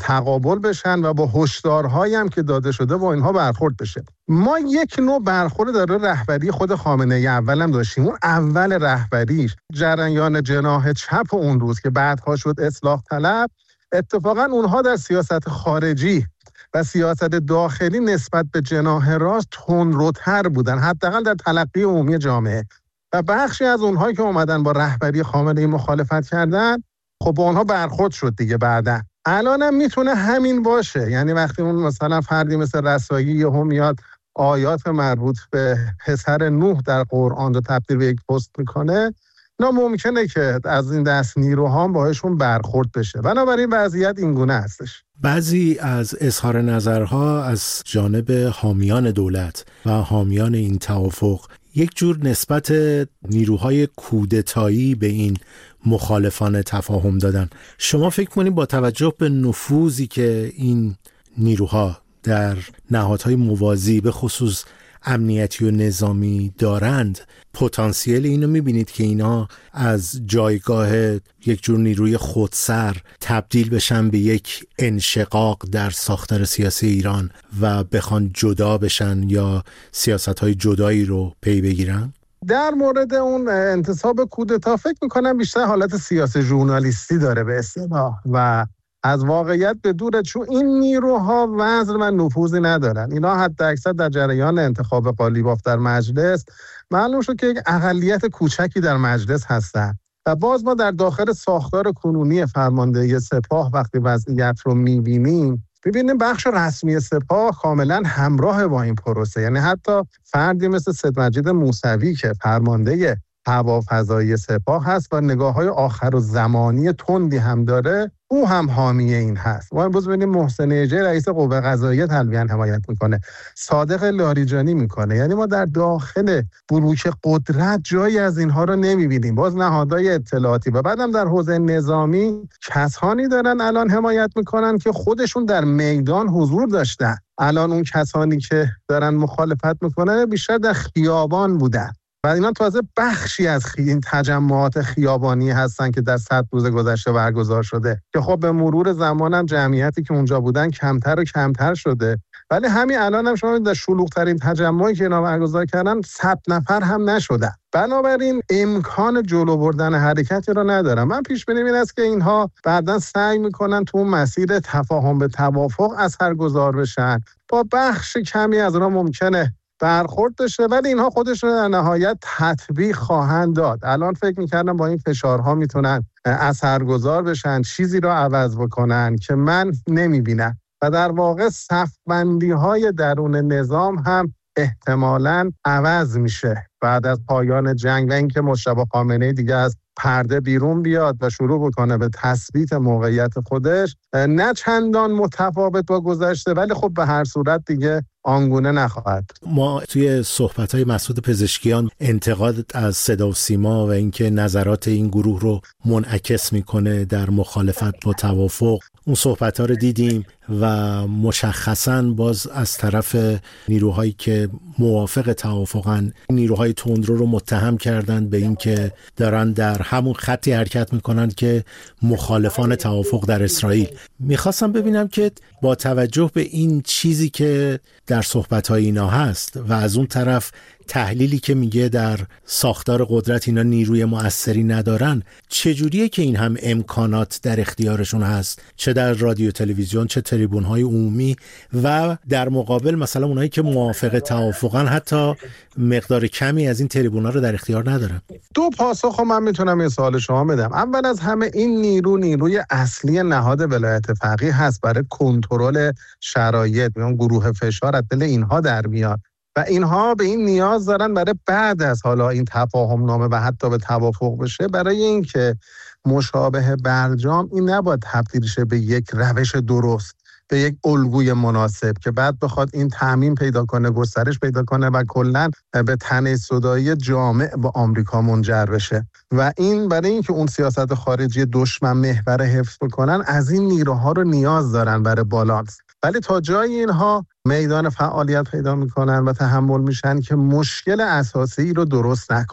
تقابل بشن و با هشدارهایی هم که داده شده با اینها برخورد بشه. ما یک نوع برخورد در رهبری خود خامنه‌ای اولم داشتیم. اون اول رهبریش جریان جناح چپ اون روز که بعدها شد اصلاح طلب، اتفاقا اونها در سیاست خارجی و سیاست داخلی نسبت به جناح راست تندروتر بودن، حداقل در تلقی عمومی جامعه. و بخشی از اونهایی که اومدن با رهبری خامنه‌ای مخالفت کردن، خب با اونها برخورد شد دیگه. بعدا الانم میتونه همین باشه. یعنی وقتی اون مثلا فردی مثل رسایی یهو میاد آیات مربوط به پسر نوح در قرآن رو تبدیل به یک پست میکنه، ممکنه که از این دست نیروها باهاشون برخورد بشه. بنابراین وضعیت اینگونه هستش. بعضی از اظهار نظرها از جانب حامیان دولت و حامیان این توافق یک جور نسبت نیروهای کودتایی به این مخالفان تفاهم دادن. شما فکر کنید با توجه به نفوذی که این نیروها در نهادهای موازی به خصوص امنیتی و نظامی دارند، پتانسیل اینو میبینید که اینا از جایگاه یک جور نیروی خودسر تبدیل بشن به یک انشقاق در ساختار سیاسی ایران و بخوان جدا بشن یا سیاست‌های جدایی رو پی بگیرن؟ در مورد اون انتصاب کودتا فکر میکنم بیشتر حالت سیاسی ژورنالیستی داره به اصطلاح و از واقعیت به دوره، چون این نیروها وزن و نفوذی ندارن. اینا حتی اکثر در جریان انتخاب قالیباف در مجلس معلوم شد که یک اقلیت کوچکی در مجلس هستن و باز ما در داخل ساختار کنونی فرماندهی سپاه وقتی وضعیت رو میبینیم بخش رسمی سپاه کاملا همراه با این پروسه. یعنی حتی فردی مثل سید مجید موسوی که فرمانده هوافضایی سپاه هست و نگاه‌های آخر و زمانی تندی هم داره، او هم حامی این هست. ما امروز ببینیم محسن ایجی رئیس قوه قضاییه تلویحاً حمایت میکنه، صادق لاریجانی میکنه. یعنی ما در داخل بروک قدرت جایی از اینها رو نمیبینیم. باز نهادهای اطلاعاتی و بعدم در حوزه نظامی کسانی دارن الان حمایت میکنن که خودشون در میدان حضور داشتن. الان اون کسانی که دارن مخالفت میکنن بیشتر در خیابان بودن و اینا تازه بخشی از این تجمعات خیابانی هستن که در 100 روز گذشته برگزار شده که خب به مرور زمان هم جمعیتی که اونجا بودن کمتر و کمتر شده. ولی همین الان هم شما در شلوغ‌ترین تجمعی که اینا برگزار کردن 100 نفر هم نشدن. بنابراین امکان جلو بردن حرکتی رو ندارم. من پیش بینیم این است که اینها بعداً سعی میکنن تو مسیر تفاهم به توافق اثرگذار بشن. با بخش کمی از اونها ممکنه برخورد داشته ولی اینها خودشون در نهایت تطبیق خواهند داد. الان فکر میکردم با این فشارها میتونن اثرگذار بشن، چیزی رو عوض بکنن که من نمیبینم و در واقع صف‌بندی‌های درون نظام هم احتمالاً عوض میشه بعد از پایان جنگ و اینکه مجتبی خامنه‌ای دیگه از پرده بیرون بیاد و شروع بکنه به تثبیت موقعیت خودش. نه چندان متفاوت با گذشته ولی خب به هر صورت دیگه آنگونه نخواهد. ما توی صحبت‌های مسعود پزشکیان انتقاد از صدا و سیما و اینکه نظرات این گروه رو منعکس میکنه در مخالفت با توافق، اون صحبت‌ها رو دیدیم و مشخصاً باز از طرف نیروهایی که موافق توافقن نیروهای تندرو رو متهم کردن به اینکه دارن در همون خطی حرکت میکنن که مخالفان توافق در اسرائیل. میخواستم ببینم که با توجه به این چیزی که در صحبت‌های اینا هست و از اون طرف تحلیلی که میگه در ساختار قدرت اینا نیروی مؤثری ندارن، چجوریه که این هم امکانات در اختیارشون هست، چه در رادیو تلویزیون چه تریبون‌های عمومی، و در مقابل مثلا اونایی که موافق توافقن حتی مقدار کمی از این تریبون‌ها رو در اختیار ندارن؟ دو پاسخ من میتونم این سوال شما بدم. اول از همه این نیروی اصلی نهاد ولایت فقیه هست برای کنترل شرایط، اون گروه فشار از دل اینها در میاد و اینها به این نیاز دارن برای بعد از حالا این تفاهم نامه و حتی به توافق بشه، برای اینکه مشابه برجام این نباید تبدیل شه به یک روش درست، به یک الگوی مناسب که بعد بخواد این تعمیم پیدا کنه، گسترش پیدا کنه و کلاً به تنی‌صدایی جامع با آمریکا منجر بشه. و این برای اینکه اون سیاست خارجی دشمن محور حفظ بکنن از این نیروها رو نیاز دارن برای بالانس. ولی تا جای اینها میدان فعالیت پیدا میکنن و تحمل میشن که مشکل اساسی رو درست نکنن.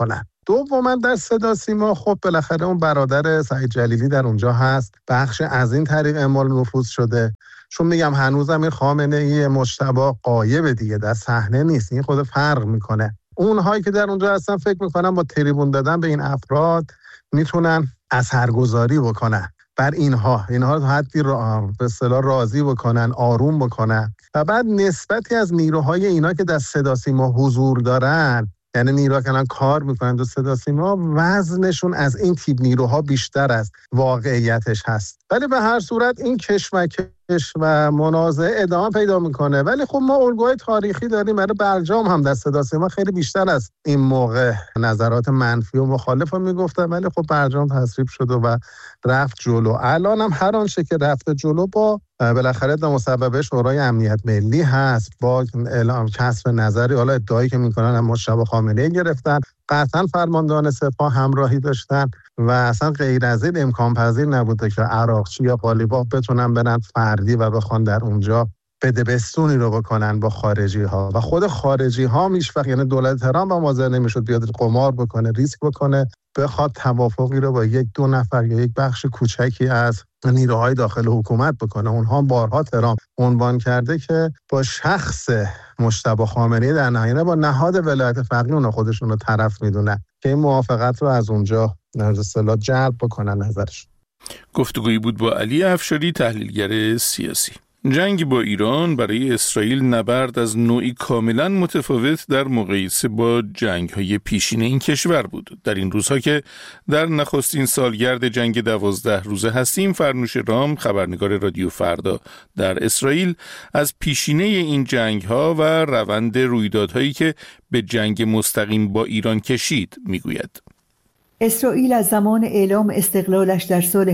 دوما در صدا سیما خب بالاخره اون برادر سعید جلیلی در اونجا هست، بخش از این طریق اعمال نفوذ شده. چون میگم هنوزم این خامنه‌ای مجتبی غایب دیگه، در صحنه نیست، این خود فرق میکنه. اونهایی که در اونجا هستن فکر میکنن با تریبون دادن به این افراد میتونن اثرگذاری بکنن بر اینها تا حدی به اصطلاح راضی بکنن، آروم بکنن و بعد نسبتی از نیروهای اینا که در صدا سیما حضور دارن، یعنی نیروها که الان کار میکنن در صدا سیما، وزنشون از این تیپ نیروها بیشتر از واقعیتش هست. ولی به هر صورت این کشمکش و منازعه ادامه پیدا میکنه. ولی خب ما الگوهای تاریخی داریم، برای برجام هم در صدا سیما خیلی بیشتر از این موقع نظرات منفی و مخالف رو میگفتن، ولی خب برجام تصویب شد و رفت جلو. الان هم هر آنچه که رفته جلو با بالاخره در مصوبه شورای امنیت ملی هست، با اعلام کسب نظری، حالا ادعایی که میکنن هم مجتبی خامنه‌ای گرفتن، قطعا فرماندهان سپاه همراهی داشتن و اصلا غیر از این امکان پذیر نبوده که عراقچی یا قالیباف بتونن برن فردی و بخوان در اونجا بدبستونی رو بکنن با خارجی ها. و خود خارجی ها هیچ‌وقت، یعنی دولت تهران با مازر نمیشد بیاد قمار بکنه، ریسک بکنه، بخواد توافقی رو با یک دو نفر یا یک بخش کوچکی از نیروهای داخل حکومت بکنه. اونها بارها تهران عنوان کرده که با شخص مجتبی خامنه‌ای در نهایت با نهاد ولایت فقیه اونها خودشون رو طرف میدونن که این موافقت رو از اونجا در اصطلاح جلب بکنن نظرش. گفتگویی بود با علی افشاری، تحلیلگر سیاسی. جنگ با ایران برای اسرائیل نبرد از نوعی کاملا متفاوت در مقایسه با جنگ‌های پیشین این کشور بود. در این روزها که در نخستین سالگرد جنگ 12 روزه هستیم، فرنوش رام، خبرنگار رادیو فردا در اسرائیل، از پیشینه این جنگ‌ها و روند رویدادهایی که به جنگ مستقیم با ایران کشید میگوید. اسرائیل از زمان اعلام استقلالش در سال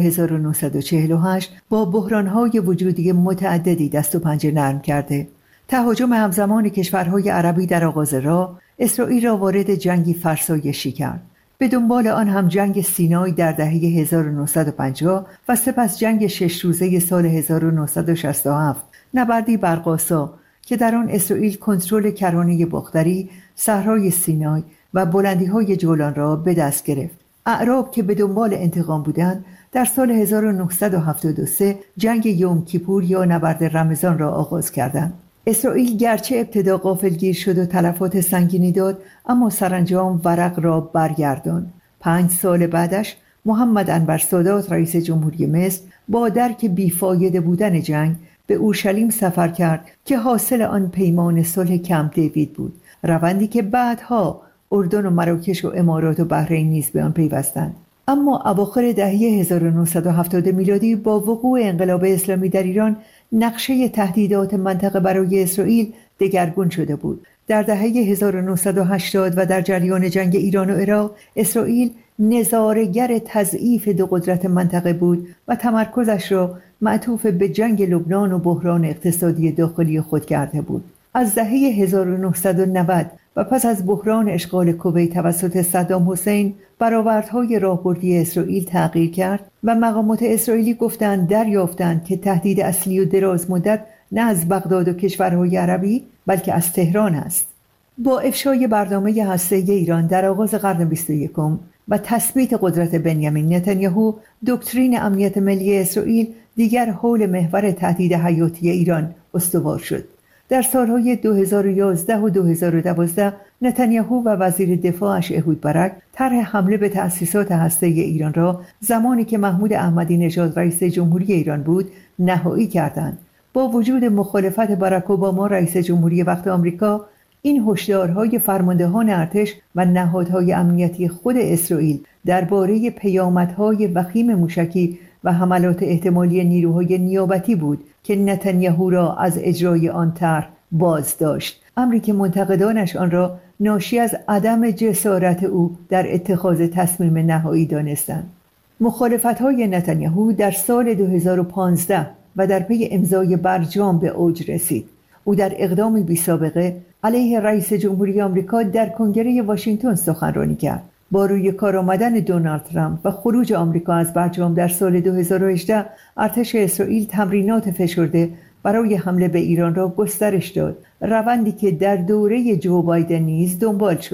1948 با بحران‌های وجودی متعددی دست و پنجه نرم کرده. تهاجم همزمان کشورهای عربی در آغاز راه، اسرائیل را وارد جنگی فرسایشی کرد. به دنبال آن هم جنگ سینای در دهه 1950 و سپس جنگ 6 روزه سال 1967، نبردی برق‌آسا که در آن اسرائیل کنترل کرانه باختری، صحرای سینای و بلندی‌های جولان را به دست گرفت. اعراب که به دنبال انتقام بودند، در سال 1973 جنگ یوم کیپور یا نبرد رمضان را آغاز کردند. اسرائیل گرچه ابتدا غافلگیر شد و تلفات سنگینی داد، اما سرانجام ورق را برگرداند. 5 سال بعدش محمد انور سادات رئیس جمهوری مصر با درک بیفایده بودن جنگ به اورشلیم سفر کرد که حاصل آن پیمان صلح کمپ دیوید بود، روندی که بعدها اردن و مراکش و امارات و بحرین نیز به آن پیوستند. اما اواخر دهه 1970 میلادی با وقوع انقلاب اسلامی در ایران، نقشه تهدیدات منطقه برای اسرائیل دگرگون شده بود. در دهه 1980 و در جریان جنگ ایران و عراق، اسرائیل نظاره‌گر تضعیف دو قدرت منطقه بود و تمرکزش را معطوف به جنگ لبنان و بحران اقتصادی داخلی خود کرده بود. از دهه 1990 و پس از بحران اشغال کویت توسط صدام حسین، برآوردهای راهبردی اسرائیل تغییر کرد و مقامات اسرائیلی دریافتند که تهدید اصلی و دراز مدت نه از بغداد و کشورهای عربی بلکه از تهران است. با افشای برنامه هسته‌ای ایران در آغاز قرن 21 و تثبیت قدرت بنیامین نتانیاهو، دکترین امنیت ملی اسرائیل دیگر حول محور تهدید حیاتی ایران استوار شد. در سالهای 2011 و 2012 نتانیاهو و وزیر دفاعش اهود برک طرح حمله به تأسیسات هسته‌ای ایران را زمانی که محمود احمدی نژاد رئیس جمهوری ایران بود نهایی کردند. با وجود مخالفت باراک اوباما رئیس جمهوری وقت آمریکا، این هشدارهای فرماندهان ارتش و نهادهای امنیتی خود اسرائیل درباره پیامدهای وخیم موشکی و حملات احتمالی نیروهای نیابتی بود که نتانیاهو را از اجرای آن طرح باز داشت، امری که منتقدانش آن را ناشی از عدم جسارت او در اتخاذ تصمیم نهایی دانستند. مخالفت‌های نتانیاهو در سال 2015 و در پی امضای برجام به اوج رسید. او در اقدامی بی‌سابقه علیه رئیس جمهوری آمریکا در کنگره واشنگتن سخنرانی کرد. با روی کار آمدن دونالد ترامپ و خروج آمریکا از برجام در سال 2018، ارتش اسرائیل تمرینات فشرده برای حمله به ایران را گسترش داد، روندی که در دوره جو بایدن نیز دنبال شد.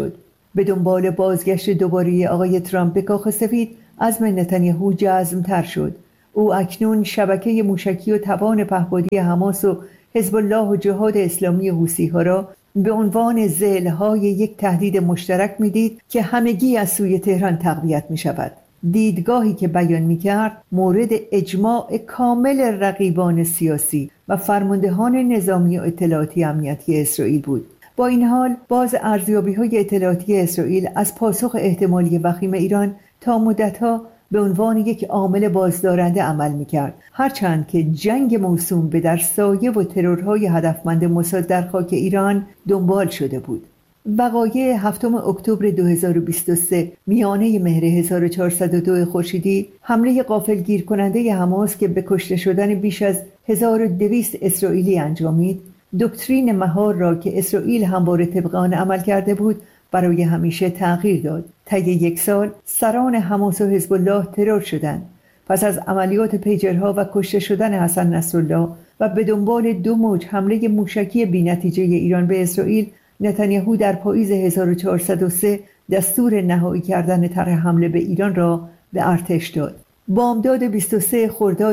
به دنبال بازگشت دوباره آقای ترامپ به کاخ سفید، عزم نتانیاهو جزم‌تر شد. او اکنون شبکه موشکی و توان پهپادی حماس و حزب الله و جهاد اسلامی حوثی‌ها را به عنوان ضلع‌های یک تهدید مشترک می‌دید که همگی از سوی تهران تقویت می‌شود. دیدگاهی که بیان می‌کرد مورد اجماع کامل رقیبان سیاسی و فرماندهان نظامی و اطلاعاتی امنیتی اسرائیل بود. با این حال باز ارزیابی‌های اطلاعاتی اسرائیل از پاسخ احتمالی وخیم ایران تا مدت‌ها به عنوان یک عامل بازدارنده عمل می‌کرد، هرچند که جنگ موسوم به در سایه و ترورهای هدفمند موساد در خاک ایران دنبال شده بود. وقایع 7 اکتبر 2023 میانه مهر 1402 خورشیدی، حمله غافلگیر کننده حماس که به کشته شدن بیش از 1200 اسرائیلی انجامید، دکترین مهار را که اسرائیل همواره طبق آن عمل کرده بود برای همیشه تغییر داد. طی 1 سال سران حماس و حزب الله ترور شدند. پس از عملیات پیجرها و کشته شدن حسن نصرالله و به دنبال 2 موج حمله موشکی بی‌نتیجه ایران به اسرائیل، نتانیاهو در پاییز 1403 دستور نهایی کردن طرح حمله به ایران را به ارتش داد. بامداد 23 خرداد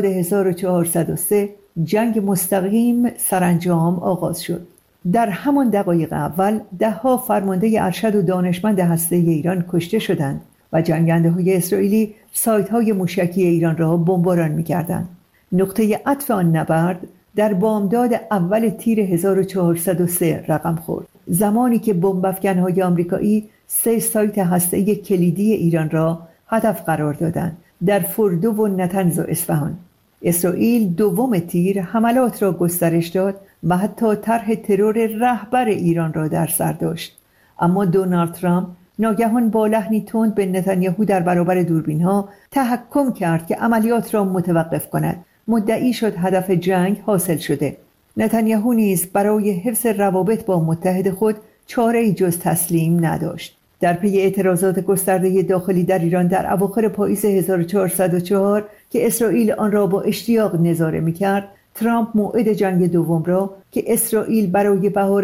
1403 جنگ مستقیم سرانجام آغاز شد. در همان دقایق اول 10 فرمانده ارشد و دانشمند هسته‌ای ایران کشته شدند و جنگنده‌های اسرائیلی سایت‌های موشکی ایران را بمباران می‌کردند. نقطه عطف آن نبرد در بامداد اول تیر 1403 رقم خورد، زمانی که بمب‌افکن‌های آمریکایی 3 سایت هسته‌ای کلیدی ایران را هدف قرار دادند در فردو و نتنز و اصفهان. اسرائیل دوم تیر حملات را گسترش داد و حتی طرح ترور رهبر ایران را در سر داشت. اما دونالد ترامپ ناگهان با لحنی تند به نتانیاهو در برابر دوربین‌ها تحکم کرد که عملیات را متوقف کند. مدعی شد هدف جنگ حاصل شده. نتانیاهو نیز برای حفظ روابط با متحد خود چاره‌ای جز تسلیم نداشت. در پی اعتراضات گسترده داخلی در ایران در اواخر پاییز 1404 که اسرائیل آن را با اشتیاق نظاره می‌کرد، ترامپ موعد جنگ دوم را که اسرائیل برای بهار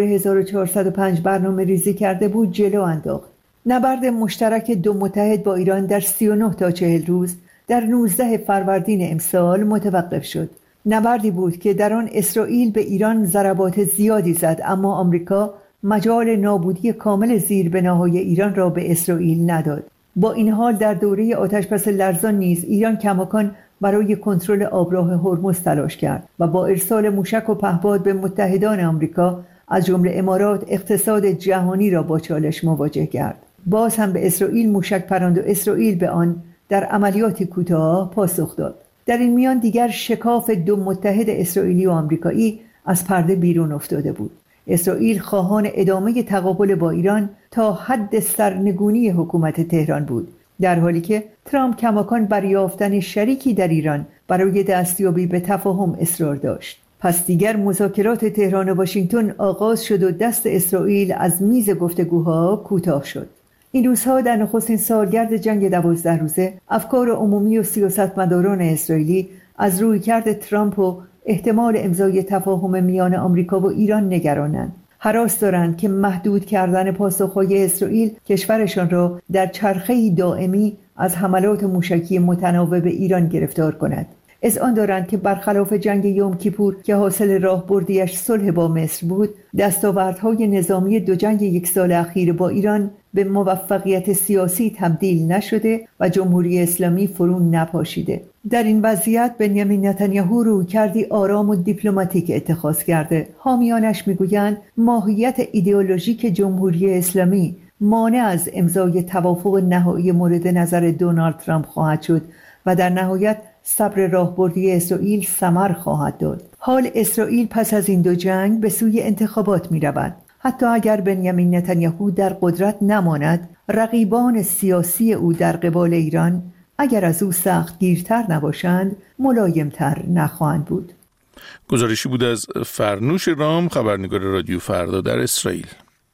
1405 برنامه ریزی کرده بود جلو انداخت. نبرد مشترک 2 متحد با ایران در 39 تا 40 روز در 19 فروردین امسال متوقف شد. نبردی بود که در آن اسرائیل به ایران ضربات زیادی زد، اما آمریکا مجال نابودی کامل زیربناهای ایران را به اسرائیل نداد. با این حال در دوره آتش‌بس لرزان نیز ایران کماکان برای کنترل آبراه هرمز تلاش کرد و با ارسال موشک و پهپاد به متحدان آمریکا از جمله امارات اقتصاد جهانی را با چالش مواجه کرد. باز هم به اسرائیل موشک پراند و اسرائیل به آن در عملیاتی کوتاه پاسخ داد. در این میان دیگر شکاف 2 متحد اسرائیلی و آمریکایی از پرده بیرون افتاده بود. اسرائیل خواهان ادامه تقابل با ایران تا حد سرنگونی حکومت تهران بود، در حالی که ترامپ کماکان بر یافتن شریکی در ایران برای دستیابی به تفاهم اصرار داشت. پس دیگر مذاکرات تهران و واشنگتن آغاز شد و دست اسرائیل از میز گفتگوها کوتاه شد. این روزها در نخستین سالگرد جنگ 12 روزه، افکار عمومی و سیاستمداران اسرائیلی از رویکرد ترامپ و احتمال امضای تفاهم میان آمریکا و ایران نگرانند. هراس دارند که محدود کردن پاسخهای اسرائیل کشورشان را در چرخه‌ای دائمی از حملات موشکی متناوب به ایران گرفتار کند. اذعان دارند که برخلاف جنگ یوم کیپور که حاصل راهبردیش صلح با مصر بود، دستاوردهای نظامی 2 جنگ 1 سال اخیر با ایران به موفقیت سیاسی تبدیل نشده و جمهوری اسلامی فرو نپاشیده. در این وضعیت بنیامین نتانیاهو رویکردی آرام و دیپلماتیک اتخاذ کرده. حامیانش میگویند ماهیت ایدئولوژیک جمهوری اسلامی مانع از امضای توافق نهایی مورد نظر دونالد ترامپ خواهد شد و در نهایت صبر راهبردی اسرائیل ثمر خواهد داد. حال اسرائیل پس از این 2 جنگ به سوی انتخابات می رود. حتی اگر بنیامین نتانیاهو در قدرت نماند، رقیبان سیاسی او در قبال ایران اگر از او سخت گیرتر نباشند، ملایمتر نخواهند بود. گزارشی بود از فرنوش رام، خبرنگار رادیو فردا در اسرائیل.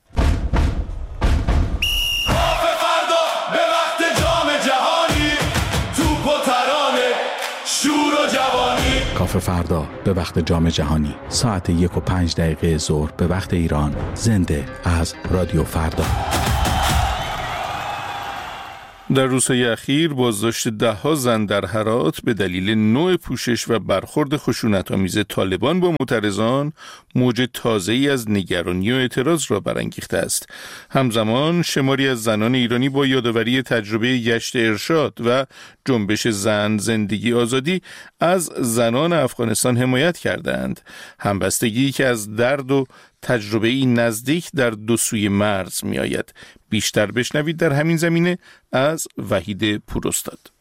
کافه فردا به وقت جام جهانی ساعت 1:05 ظهر به وقت ایران، زنده از رادیو فردا. در روزهای اخیر بازداشت 10 زن در هرات به دلیل نوع پوشش و برخورد خشونت‌آمیز طالبان با معترضان موج تازه‌ای از نگرانی و اعتراض را برانگیخته است. همزمان شماری از زنان ایرانی با یادآوری تجربه گشت ارشاد و جنبش زن زندگی آزادی از زنان افغانستان حمایت کردند. همبستگی که از درد و تجربه نزدیک در دو سوی مرز می آید. بیشتر بشنوید در همین زمینه از وحید پوراستاد.